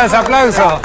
Gracias, aplauso.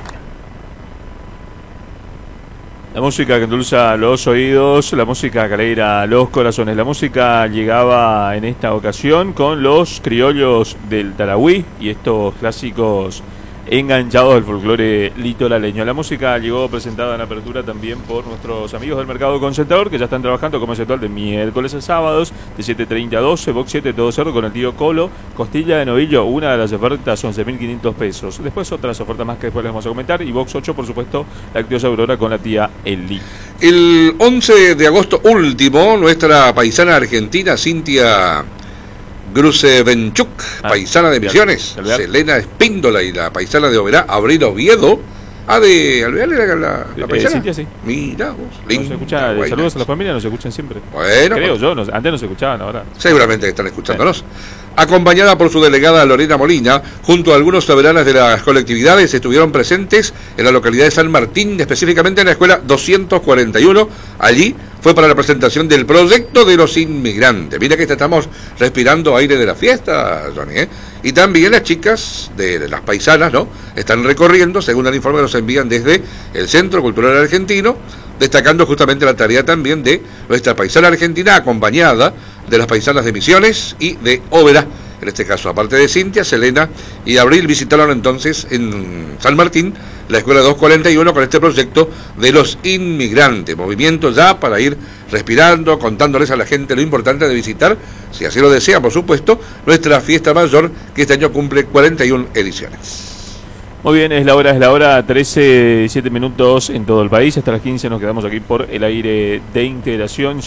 La música que endulza los oídos, la música que alegra los corazones. La música llegaba en esta ocasión con los criollos del Tarahui y estos clásicos enganchados del folclore litoraleño. La música llegó presentada en apertura también por nuestros amigos del Mercado Concentrador, que ya están trabajando como habitual de miércoles a sábados de 7:30 a 12, box 7 todo cerdo con el tío Colo, costilla de novillo, una de las ofertas 11.500 pesos. Después otras ofertas más que después les vamos a comentar, y box 8 por supuesto lácteos Aurora con la tía Eli. El 11 de agosto último, nuestra paisana argentina Cintia Grusevenchuk, paisana de Misiones, Selena Espíndola y la paisana de Oberá, Abril Oviedo. De Alvear era la paisana. Cintia, sí. Mira vos, no se escucha, saludos a la familia, nos escuchan siempre. Bueno, creo yo, antes no se escuchaban, ahora. Seguramente están escuchándonos. Acompañada por su delegada Lorena Molina, junto a algunos soberanos de las colectividades, estuvieron presentes en la localidad de San Martín, específicamente en la escuela 241. Allí fue para la presentación del proyecto de los inmigrantes. Mira que estamos respirando aire de la fiesta, Johnny, ¿eh? Y también las chicas de las paisanas, ¿no? Están recorriendo, según el informe que nos envían desde el Centro Cultural Argentino, destacando justamente la tarea también de nuestra paisana argentina, acompañada de las paisanas de Misiones y de Oberá. En este caso, aparte de Cintia, Selena y Abril visitaron entonces en San Martín la escuela 241 con este proyecto de los inmigrantes. Movimiento ya para ir respirando, contándoles a la gente lo importante de visitar, si así lo desea, por supuesto, nuestra fiesta mayor, que este año cumple 41 ediciones. Muy bien, es la hora 13:07 minutos en todo el país. Hasta las 15 nos quedamos aquí por el aire de Integración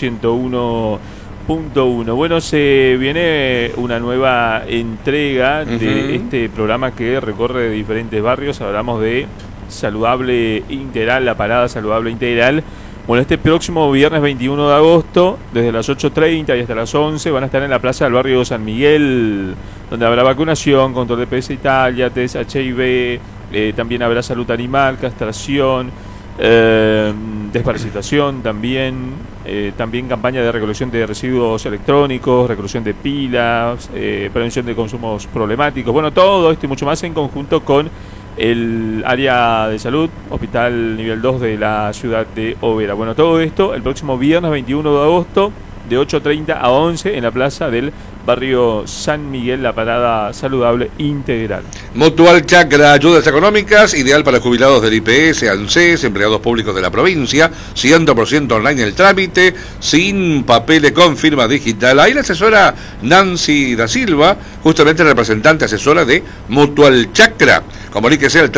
101.1. Bueno, se viene una nueva entrega de este programa que recorre diferentes barrios. Hablamos de Saludable Integral, la parada Saludable Integral. Bueno, este próximo viernes 21 de agosto, desde las 8:30 y hasta las 11, van a estar en la plaza del barrio San Miguel, donde habrá vacunación, control de PS Italia, test HIV, también habrá salud animal, castración, desparasitación también, también campaña de recolección de residuos electrónicos, recolección de pilas, prevención de consumos problemáticos. Bueno, todo esto y mucho más en conjunto con el área de salud, hospital nivel 2 de la ciudad de Oberá. Bueno, todo esto el próximo viernes 21 de agosto de 8:30 a 11 en la plaza del barrio San Miguel, la parada Saludable Integral. Mutual Chacra, ayudas económicas, ideal para jubilados del IPS, ANSES, empleados públicos de la provincia, 100% online el trámite, sin papeles con firma digital. Ahí la asesora Nancy da Silva, justamente representante asesora de Mutual Chacra. Comuníquese al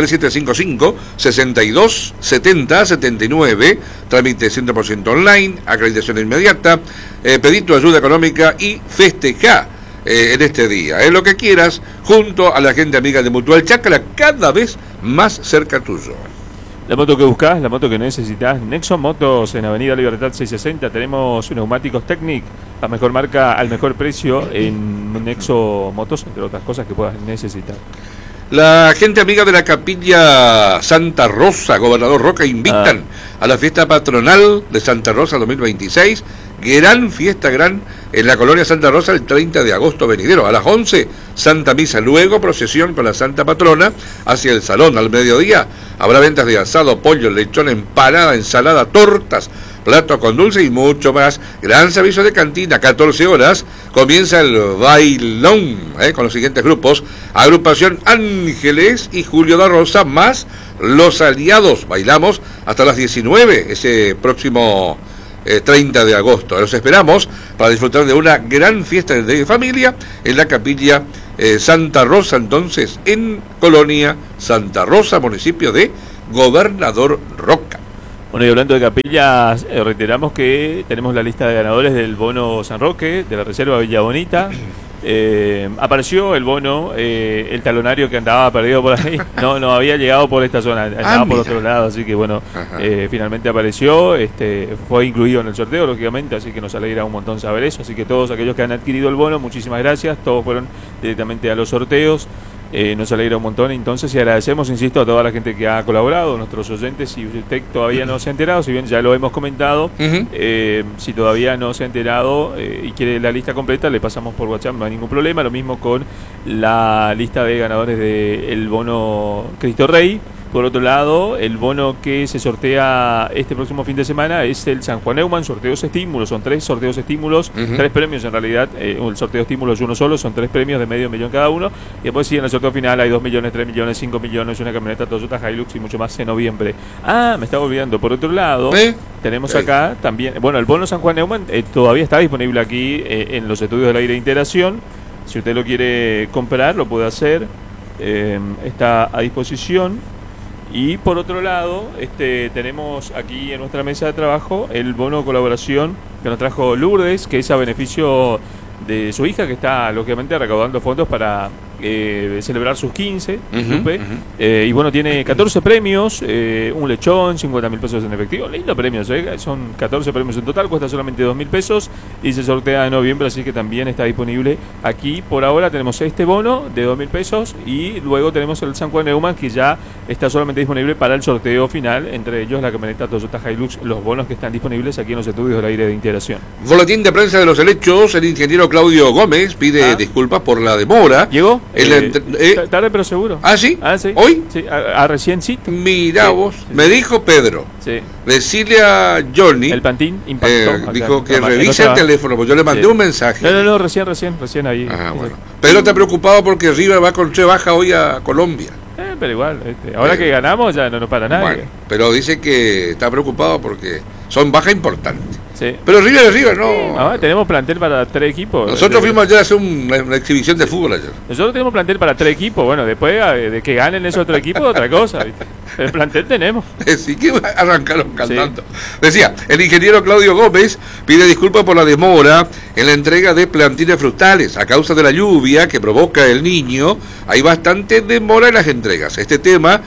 3755-6270-79, trámite 100% online, acreditación inmediata, pedí tu ayuda económica y festeja en este día, lo que quieras, junto a la gente amiga de Mutual Chacra, cada vez más cerca tuyo. La moto que buscas, la moto que necesitas, Nexo Motos en Avenida Libertad 660. Tenemos neumáticos Technic, la mejor marca al mejor precio en Nexo Motos, entre otras cosas que puedas necesitar. La gente amiga de la Capilla Santa Rosa, Gobernador Roca, invitan a la fiesta patronal de Santa Rosa 2026. Gran fiesta en la colonia Santa Rosa el 30 de agosto venidero. A las 11, Santa Misa, luego procesión con la Santa Patrona hacia el salón. Al mediodía habrá ventas de asado, pollo, lechón, empanada, ensalada, tortas, platos con dulce y mucho más. Gran servicio de cantina, 14 horas. Comienza el bailón con los siguientes grupos: Agrupación Ángeles y Julio da Rosa, más Los Aliados. Bailamos hasta las 19 ese próximo 30 de agosto. Los esperamos para disfrutar de una gran fiesta de familia en la Capilla Santa Rosa, entonces en Colonia Santa Rosa, municipio de Gobernador Roca. Bueno, y hablando de capillas, reiteramos que tenemos la lista de ganadores del bono San Roque, de la Reserva Villa Bonita. Apareció el bono, el talonario que andaba perdido por ahí, no había llegado por esta zona, andaba por otro lado, así que bueno, finalmente apareció, fue incluido en el sorteo, lógicamente, así que nos alegra un montón saber eso. Así que todos aquellos que han adquirido el bono, muchísimas gracias, todos fueron directamente a los sorteos. Nos alegra un montón, entonces, y agradecemos, insisto, a toda la gente que ha colaborado, nuestros oyentes. Si usted todavía no se ha enterado, si bien ya lo hemos comentado, si todavía no se ha enterado y quiere la lista completa, le pasamos por WhatsApp, no hay ningún problema. Lo mismo con la lista de ganadores del bono Cristo Rey. Por otro lado, el bono que se sortea este próximo fin de semana es el San Juan Neumann, sorteos estímulos, son 3 sorteos estímulos, 3 premios en realidad, el sorteo estímulo es uno solo, son 3 premios de medio millón cada uno, y después sí, en el sorteo final hay 2 millones, 3 millones, 5 millones, una camioneta Toyota Hilux y mucho más en noviembre. Me estaba olvidando, por otro lado, tenemos acá también, bueno, el bono San Juan Neumann todavía está disponible aquí en los estudios del aire de Integración. Si usted lo quiere comprar, lo puede hacer, está a disposición. Y por otro lado, tenemos aquí en nuestra mesa de trabajo el bono colaboración que nos trajo Lourdes, que es a beneficio de su hija, que está lógicamente recaudando fondos para celebrar sus 15, y bueno, tiene 14 premios, un lechón, 50.000 pesos en efectivo, lindo premios, son 14 premios en total, cuesta solamente 2.000 pesos y se sortea en noviembre, así que también está disponible aquí. Por ahora tenemos este bono de 2.000 pesos y luego tenemos el San Juan Neumann, que ya está solamente disponible para el sorteo final, entre ellos la camioneta Toyota Hilux, los bonos que están disponibles aquí en los estudios del aire de Integración. Boletín de prensa de los helechos, el ingeniero Claudio Gómez pide disculpas por la demora. ¿Llegó? Tarde pero seguro. ¿Ah, sí? Sí. ¿Hoy? Sí, recién sí. Mirá vos, me dijo Pedro. Sí. Decilia Johnny. El Pantín impactó. Dijo que revise el teléfono, pues yo le mandé un mensaje. No, recién ahí. Bueno. Pedro está preocupado porque River va con 3 bajas hoy a Colombia. Pero igual, ahora que ganamos ya no nos para nadie. Bueno, pero dice que está preocupado porque son bajas importantes. Sí. Pero River, no. Tenemos plantel para 3 equipos. Nosotros fuimos ayer a hacer una exhibición de fútbol ayer. Nosotros tenemos plantel para 3 equipos. Bueno, después de que ganen esos otros equipos, otra cosa, ¿viste? El plantel tenemos. Sí, que arrancaron cantando. Sí. Decía, el ingeniero Claudio Gómez pide disculpas por la demora en la entrega de plantines frutales. A causa de la lluvia que provoca el Niño, hay bastante demora en las entregas. Este tema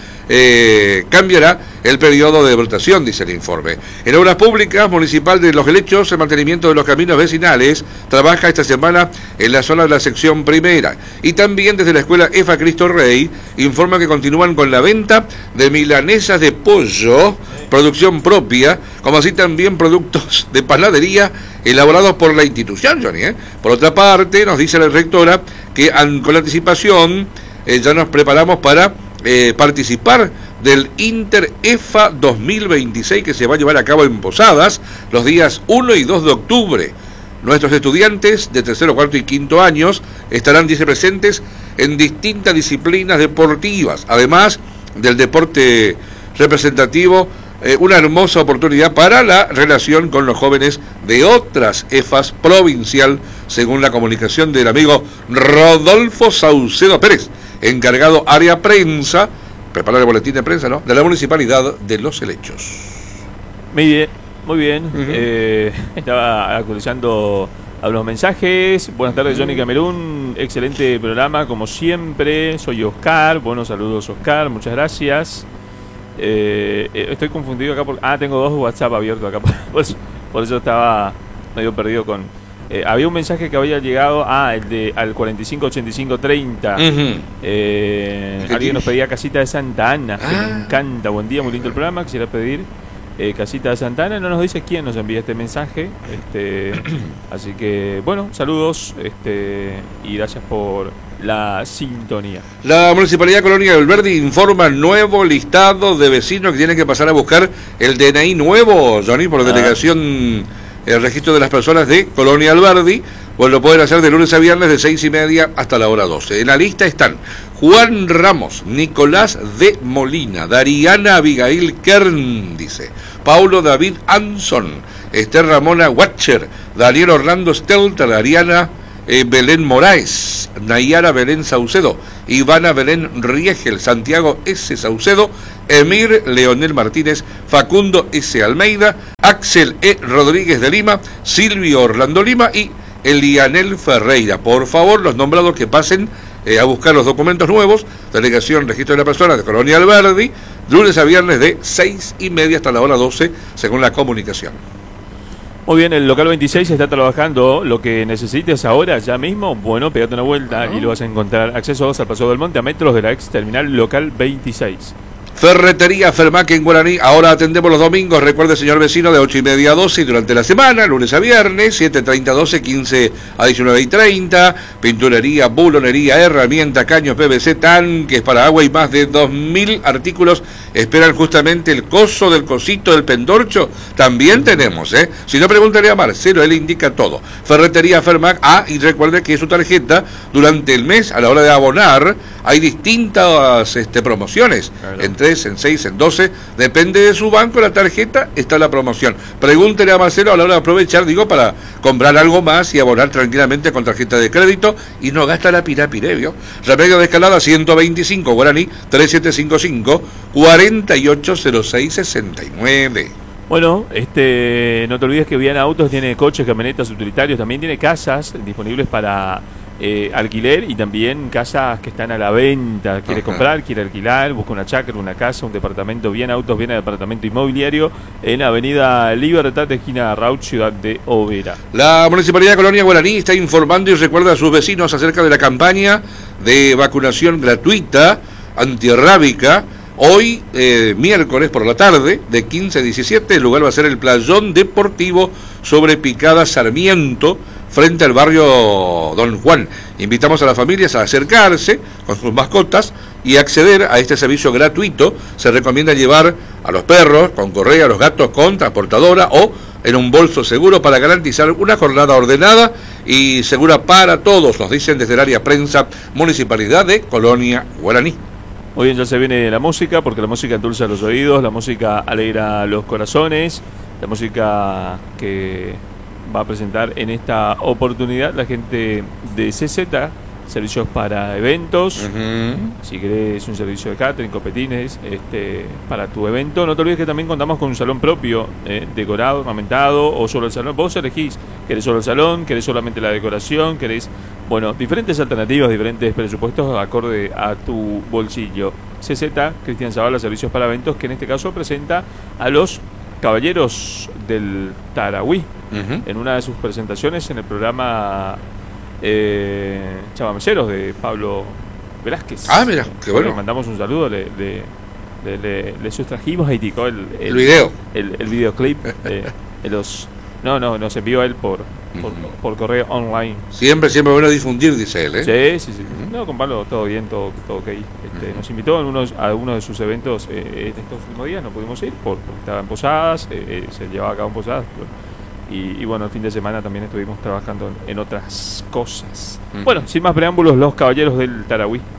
cambiará el periodo de votación, dice el informe. En Obras Públicas Municipal de Los Helechos, el mantenimiento de los caminos vecinales trabaja esta semana en la zona de la sección primera. Y también desde la escuela EFA Cristo Rey informa que continúan con la venta de milanesas de pollo, producción propia, como así también productos de panadería elaborados por la institución, Johnny. Por otra parte, nos dice la rectora que con la anticipación ya nos preparamos para participar del Inter EFA 2026 que se va a llevar a cabo en Posadas los días 1 y 2 de octubre. Nuestros estudiantes de tercero, cuarto y quinto años estarán, dice, presentes en distintas disciplinas deportivas, además del deporte representativo, una hermosa oportunidad para la relación con los jóvenes de otras EFAs provincial, según la comunicación del amigo Rodolfo Saucedo Pérez, encargado área prensa, preparar el boletín de prensa, ¿no?, de la Municipalidad de Los Helechos. Muy bien. Estaba actualizando algunos mensajes. Buenas tardes, Johnny Camerún. Excelente programa, como siempre. Soy Oscar. Buenos saludos, Oscar. Muchas gracias. Estoy confundido acá tengo 2 WhatsApp abiertos acá. Por eso estaba medio perdido con... había un mensaje que había llegado al 458530. Alguien nos pedía Casita de Santa Ana, que me encanta. Buen día, muy lindo el programa. Quisiera pedir Casita de Santa Ana. No nos dice quién nos envía este mensaje. Así que, bueno, saludos y gracias por la sintonía. La Municipalidad Colonia del Verdi informa nuevo listado de vecinos que tienen que pasar a buscar el DNI nuevo, Johnny, por delegación. El registro de las personas de Colonia Alberdi, pues lo pueden hacer de lunes a viernes de 6:30 hasta la hora 12. En la lista están Juan Ramos, Nicolás de Molina, Dariana Abigail Kern, dice, Paulo David Anson, Esther Ramona Watcher, Daniel Orlando Stelter, Dariana Belén Moraes, Nayara Belén Saucedo, Ivana Belén Riegel, Santiago S. Saucedo, Emir Leonel Martínez, Facundo S. Almeida, Axel E. Rodríguez de Lima, Silvio Orlando Lima y Elianel Ferreira. Por favor, los nombrados que pasen a buscar los documentos nuevos, delegación registro de la persona de Colonia Alberdi, lunes a viernes de 6:30 hasta la hora 12, según la comunicación. Muy bien, el local 26 está trabajando. Lo que necesites ahora, ya mismo, bueno, pegate una vuelta y lo vas a encontrar. Acceso 2 al Paso del Monte, a metros de la ex terminal local 26. Ferretería Fermac en Guaraní. Ahora atendemos los domingos. Recuerde, señor vecino, de 8:30 a 12 y durante la semana, lunes a viernes, 7:30 a 12, 15 a 19:30. Pinturería, bulonería, herramienta, caños, PVC, tanques para agua y más de 2000 artículos. Esperan justamente el coso del cosito del pendorcho. También tenemos, Si no, pregúntale a Marcelo, él indica todo. Ferretería Fermac. Y recuerde que su tarjeta, durante el mes, a la hora de abonar, hay distintas promociones. Claro. En 3, en 6, en 12, depende de su banco, la tarjeta, está la promoción. Pregúntele a Marcelo a la hora de aprovechar, para comprar algo más y abonar tranquilamente con tarjeta de crédito y no gasta la pirapirevio. Remedio de Escalada 125, Guaraní, 3755-480669. Bueno, no te olvides que Viana Autos tiene coches, camionetas, utilitarios, también tiene casas disponibles para alquiler y también casas que están a la venta. Quiere comprar, quiere alquilar, busca una chacra, una casa, un departamento. Viana Autos, Viana Departamento Inmobiliario, en Avenida Libertad, esquina Rauch, ciudad de Oberá. La Municipalidad de Colonia Guaraní está informando y recuerda a sus vecinos acerca de la campaña de vacunación gratuita antirrábica. Hoy, miércoles por la tarde, de 15 a 17, el lugar va a ser el Playón Deportivo sobre Picada Sarmiento, frente al barrio Don Juan. Invitamos a las familias a acercarse con sus mascotas y acceder a este servicio gratuito. Se recomienda llevar a los perros con correa, a los gatos con transportadora o en un bolso seguro para garantizar una jornada ordenada y segura para todos, nos dicen desde el área prensa Municipalidad de Colonia Guaraní. Muy bien, ya se viene la música, porque la música endulza los oídos, la música alegra los corazones, la música que va a presentar en esta oportunidad la gente de CZ, servicios para eventos. Si querés un servicio de catering, copetines, para tu evento. No te olvides que también contamos con un salón propio, decorado, ornamentado, o solo el salón. Vos elegís, querés solo el salón, querés solamente la decoración, querés, diferentes alternativas, diferentes presupuestos acorde a tu bolsillo. CZ, Cristian Zavala, servicios para eventos, que en este caso presenta a los Caballeros del Tarahui en una de sus presentaciones en el programa Chamameceros de Pablo Velázquez. Mira, qué bueno. Le mandamos un saludo, le sustrajimos ahí el video, el videoclip de los. Nos envió él por correo online. Siempre bueno difundir, dice él, Sí. No, con Pablo todo bien, todo ok. Nos invitó a uno de sus eventos estos últimos días, no pudimos ir porque estaba en Posadas, se llevaba a cabo en Posadas. Y bueno, el fin de semana también estuvimos trabajando en otras cosas. Bueno, sin más preámbulos, los Caballeros del Tarahui.